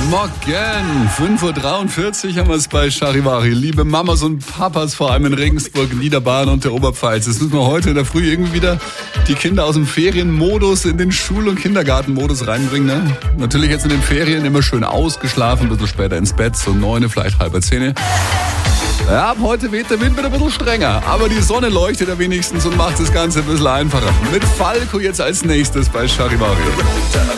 Morgen, 5.43 Uhr haben wir es bei Charivari. Liebe Mamas und Papas, vor allem in Regensburg, Niederbayern und der Oberpfalz. Jetzt müssen wir heute in der Früh irgendwie wieder die Kinder aus dem Ferienmodus in den Schul- und Kindergartenmodus reinbringen. Ne? Natürlich jetzt in den Ferien immer schön ausgeschlafen, ein bisschen später ins Bett, so 9, vielleicht 9:30. Ja, ab heute weht der Wind wieder ein bisschen strenger, aber die Sonne leuchtet ja wenigstens und macht das Ganze ein bisschen einfacher. Mit Falco jetzt als nächstes bei Charivari.